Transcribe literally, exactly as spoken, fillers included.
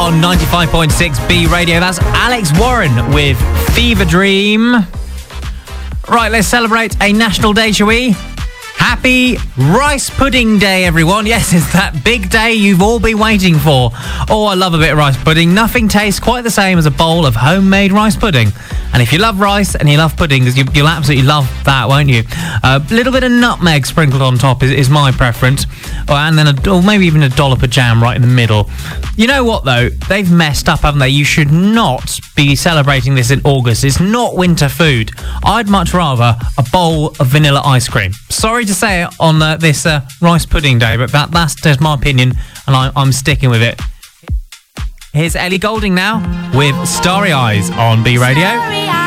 on ninety-five point six B Radio. That's Alex Warren with Fever Dream. Right, let's celebrate a national day, shall we? Happy Rice Pudding Day, everyone. Yes, it's that big day you've all been waiting for. Oh, I love a bit of rice pudding. Nothing tastes quite the same as a bowl of homemade rice pudding. And if you love rice and you love puddings, you, you'll absolutely love that, won't you? A little bit of nutmeg sprinkled on top is, is my preference. Oh, and then, a, or maybe even a dollop of jam right in the middle. You know what, though? They've messed up, haven't they? You should not be celebrating this in August. It's not winter food. I'd much rather a bowl of vanilla ice cream. Sorry to say it on uh, this uh, Rice Pudding Day, but that, that's just my opinion, and I, I'm sticking with it. Here's Ellie Goulding now with Starry Eyes on B Radio.